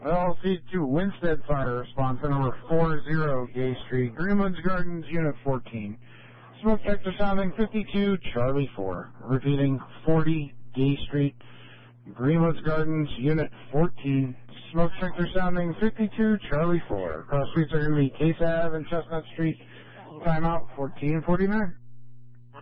LC2 Winstead Fire response to number 40 Gay Street, Greenwoods Gardens, Unit 14. Smoke detector sounding 52, Charlie 4. Repeating, 40 Gay Street, Greenwoods Gardens, Unit 14. Smoke detector sounding 52, Charlie 4. Cross streets are going to be Case Ave and Chestnut Street. Timeout 14:49.